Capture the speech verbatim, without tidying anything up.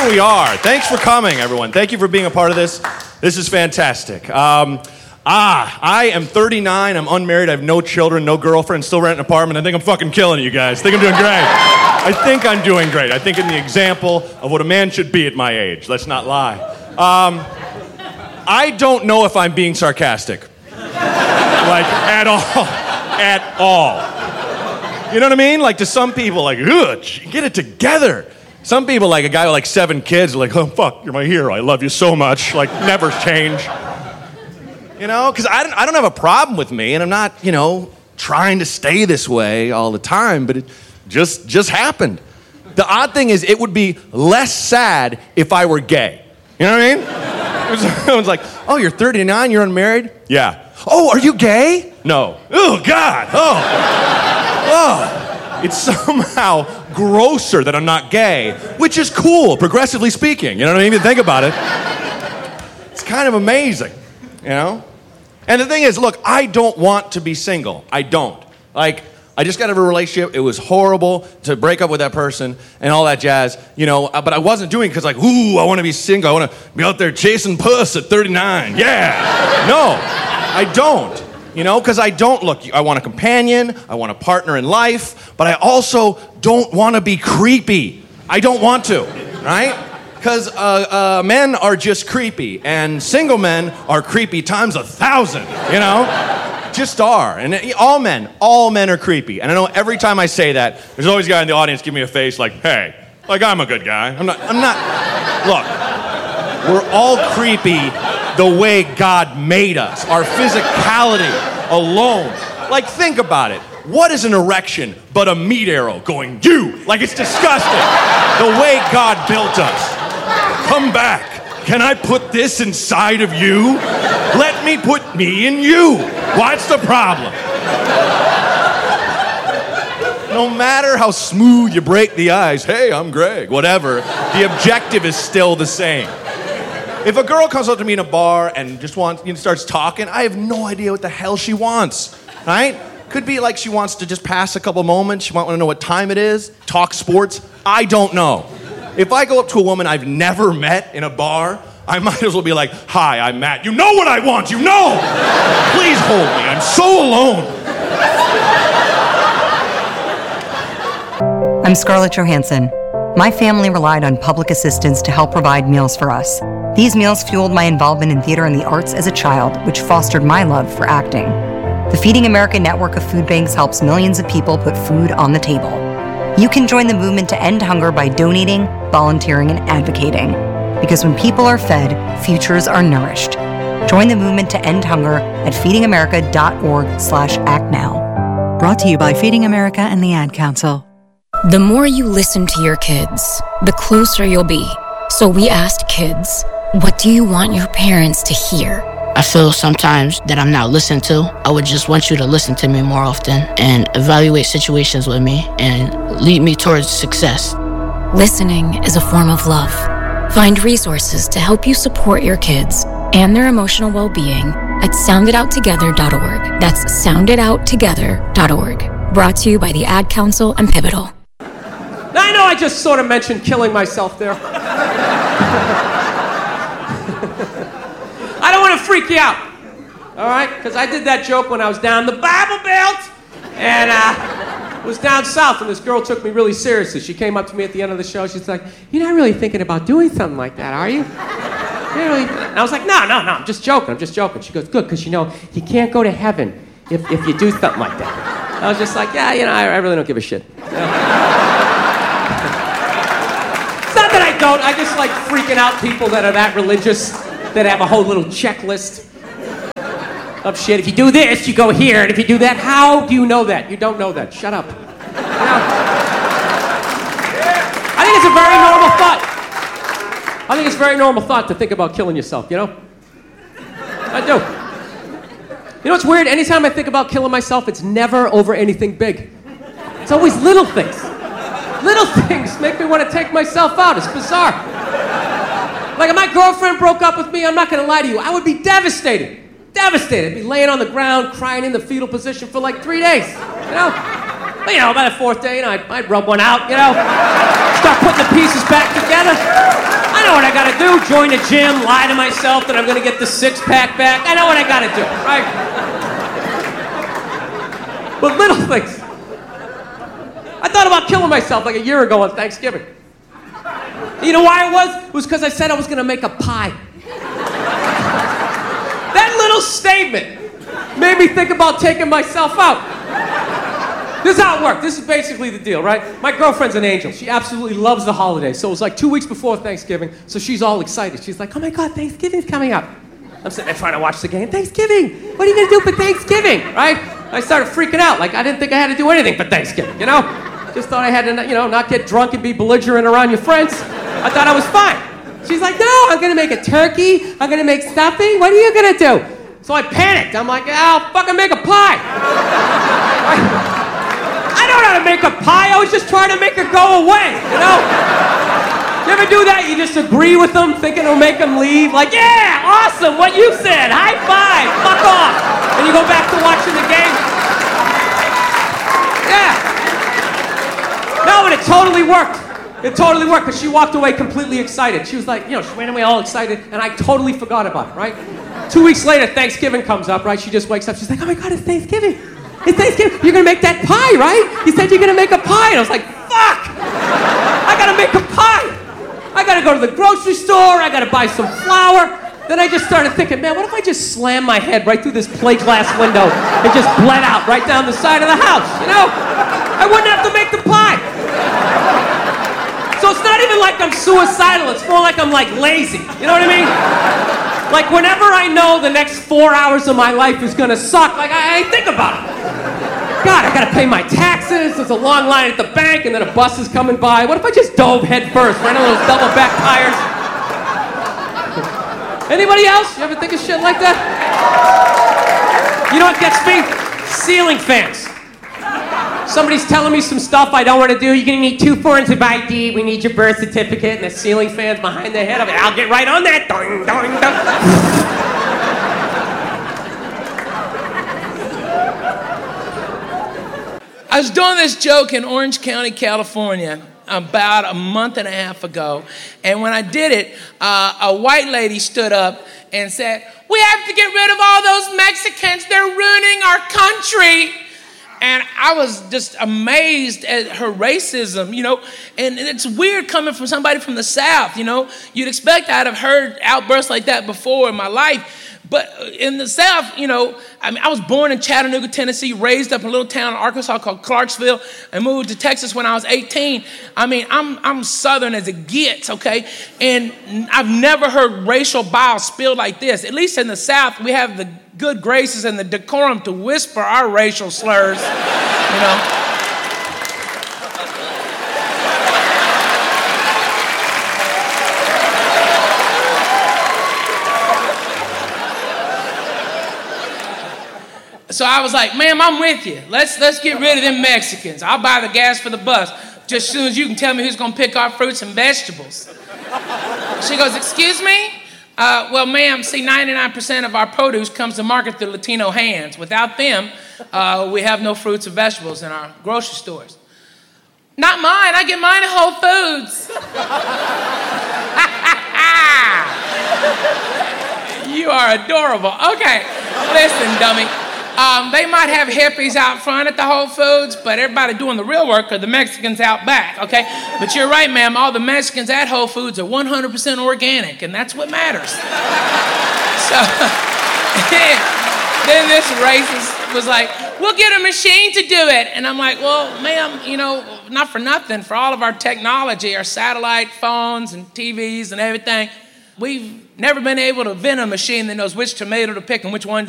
here we are. Thanks for coming, everyone. Thank you for being a part of this. This is fantastic. Um, ah, I am thirty-nine. I'm unmarried. I have no children, no girlfriend, still rent an apartment. I think I'm fucking killing it, you guys. I think I'm doing great. I think I'm doing great. I think I'm the example of what a man should be at my age. Let's not lie. Um, I don't know if I'm being sarcastic. Like, at all. At all. You know what I mean? Like, to some people, like, ugh, get it together. Some people, like a guy with like seven kids, are like, oh, fuck, you're my hero. I love you so much. Like, never change. You know? Because I don't, I don't have a problem with me, and I'm not, you know, trying to stay this way all the time, but it just, just happened. The odd thing is, it would be less sad if I were gay. You know what I mean? Everyone's like, oh, you're thirty-nine, you're unmarried? Yeah. Oh, are you gay? No. Oh, God. Oh. Oh. It's somehow grosser that I'm not gay, which is cool, progressively speaking. You know what I mean? If you think about it. It's kind of amazing, you know? And the thing is, look, I don't want to be single. I don't. Like, I just got out of a relationship. It was horrible to break up with that person and all that jazz, you know, but I wasn't doing it because, like, ooh, I want to be single. I want to be out there chasing puss at thirty-nine. Yeah. No, I don't. You know, because I don't look, I want a companion, I want a partner in life, but I also don't want to be creepy. I don't want to, right? Because uh, uh, men are just creepy, and single men are creepy times a thousand, you know? Just are. And all men, all men are creepy. And I know every time I say that, there's always a guy in the audience give me a face like, hey, like I'm a good guy. I'm not, I'm not, look, we're all creepy the way God made us, our physicality alone. Like, think about it. What is an erection but a meat arrow going, you? Like, it's disgusting. The way God built us. Come back. Can I put this inside of you? Let me put me in you. What's the problem? No matter how smooth you break the ice, hey, I'm Greg, whatever, the objective is still the same. If a girl comes up to me in a bar and just wants, you know, starts talking, I have no idea what the hell she wants, right? Could be like she wants to just pass a couple moments. She might want to know what time it is, talk sports. I don't know. If I go up to a woman I've never met in a bar, I might as well be like, hi, I'm Matt. You know what I want, you know! Please hold me, I'm so alone. I'm Scarlett Johansson. My family relied on public assistance to help provide meals for us. These meals fueled my involvement in theater and the arts as a child, which fostered my love for acting. The Feeding America network of food banks helps millions of people put food on the table. You can join the movement to end hunger by donating, volunteering, and advocating. Because when people are fed, futures are nourished. Join the movement to end hunger at feedingamerica.org slash act now. Brought to you by Feeding America and the Ad Council. The more you listen to your kids, the closer you'll be. So we asked kids, what do you want your parents to hear? I feel sometimes that I'm not listened to. I would just want you to listen to me more often and evaluate situations with me and lead me towards success. Listening is a form of love. Find resources to help you support your kids and their emotional well-being at sound it out together dot org. That's sound it out together dot org. Brought to you by the Ad Council and Pivotal. Now, I know I just sort of mentioned killing myself there. I don't want to freak you out, all right? Because I did that joke when I was down the Bible Belt, and uh, was down south, and this girl took me really seriously. She came up to me at the end of the show. She's like, you're not really thinking about doing something like that, are you? You're really... And I was like, no, no, no, I'm just joking, I'm just joking. She goes, good, because you know, you can't go to heaven if, if you do something like that. I was just like, yeah, you know, I, I really don't give a shit. You know? It's not that I don't, I just like freaking out people that are that religious, that have a whole little checklist of shit. If you do this, you go here, and if you do that, how do you know that? You don't know that. Shut up. You know? I think it's a very normal thought. I think it's a very normal thought to think about killing yourself, you know? I do. You know what's weird? Anytime I think about killing myself, it's never over anything big. It's always little things. Little things make me want to take myself out. It's bizarre. Like if my girlfriend broke up with me, I'm not going to lie to you, I would be devastated. Devastated. I'd be laying on the ground, crying in the fetal position for like three days. You know? But you know, by the fourth day, you know, I'd, I'd rub one out, you know? Start putting the pieces back together. I know what I gotta do. Join the gym, lie to myself that I'm gonna get the six-pack back. I know what I gotta do, right? But little things. I thought about killing myself like a year ago on Thanksgiving. You know why it was? It was because I said I was gonna make a pie. That little statement made me think about taking myself out. This is how it worked. This is basically the deal, right? My girlfriend's an angel. She absolutely loves the holidays. So it was like two weeks before Thanksgiving, so she's all excited. She's like, oh my God, Thanksgiving's coming up. I'm sitting there trying to watch the game. Thanksgiving! What are you gonna do for Thanksgiving, right? I started freaking out. Like, I didn't think I had to do anything for Thanksgiving, you know? Just thought I had to, you know, not get drunk and be belligerent around your friends. I thought I was fine. She's like, no, I'm gonna make a turkey. I'm gonna make stuffing. What are you gonna do? So I panicked. I'm like, I'll fucking make a pie. I, I don't know how to make a pie. I was just trying to make it go away, you know? You ever do that? You just agree with them, thinking it'll make them leave. Like, yeah, awesome, what you said. High five, fuck off. And you go back to watching the game. Yeah. No, and it totally worked. It totally worked, because she walked away completely excited. She was like, you know, she went away all excited, and I totally forgot about it, right? Two weeks later, Thanksgiving comes up, right? She just wakes up. She's like, oh my God, it's Thanksgiving. It's Thanksgiving. You're gonna make that pie, right? You said you're gonna make a pie. And I was like, fuck! I gotta make a pie. I gotta go to the grocery store. I gotta buy some flour. Then I just started thinking, man, what if I just slam my head right through this plate glass window and just bled out right down the side of the house, you know? I wouldn't have to make the pie. So it's not even like I'm suicidal. It's more like I'm like lazy. You know what I mean? Like whenever I know the next four hours of my life is gonna suck, like I, I think about it. God, I gotta pay my taxes, there's a long line at the bank, and then a bus is coming by. What if I just dove head first, right on those double back tires? Anybody else? You ever think of shit like that? You know what gets me? Ceiling fans. Somebody's telling me some stuff I don't want to do. You're gonna need two forms of I D. We need your birth certificate, and the ceiling fan's behind their head. I'm like, I'll get right on that. Ding, ding, ding. I was doing this joke in Orange County, California, about a month and a half ago. And when I did it, uh, a white lady stood up and said, we have to get rid of all those Mexicans. They're ruining our country. And I was just amazed at her racism, you know. And it's weird coming from somebody from the South, you know. You'd expect I'd have heard outbursts like that before in my life. But in the South, you know, I mean, I was born in Chattanooga, Tennessee, raised up in a little town in Arkansas called Clarksville, and moved to Texas when I was eighteen. I mean, I'm I'm Southern as it gets, okay? And I've never heard racial bile spilled like this. At least in the South, we have the good graces and the decorum to whisper our racial slurs, you know? So I was like, ma'am, I'm with you. Let's let's get rid of them Mexicans. I'll buy the gas for the bus. Just as soon as you can tell me who's gonna pick our fruits and vegetables. She goes, excuse me? Uh, well, ma'am, see, ninety-nine percent of our produce comes to market through Latino hands. Without them, uh, we have no fruits and vegetables in our grocery stores. Not mine, I get mine at Whole Foods. You are adorable. Okay, listen, dummy. Um, they might have hippies out front at the Whole Foods, but everybody doing the real work are the Mexicans out back, okay? But you're right, ma'am, all the Mexicans at Whole Foods are one hundred percent organic, and that's what matters. So, then this racist was like, we'll get a machine to do it. And I'm like, well, ma'am, you know, not for nothing, for all of our technology, our satellite phones and T Vs and everything, we've never been able to invent a machine that knows which tomato to pick and which one